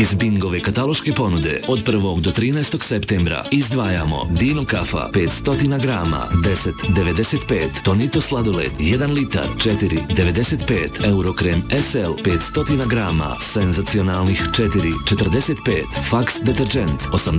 Iz Bingove kataloške ponude od 1. do 13. septembra izdvajamo Dino kafa 500 grama 10,95, Tonito sladoled 1 litar 4,95, Eurokrem SL 500 grama senzacionalnih 4,45, Fax deterđent 80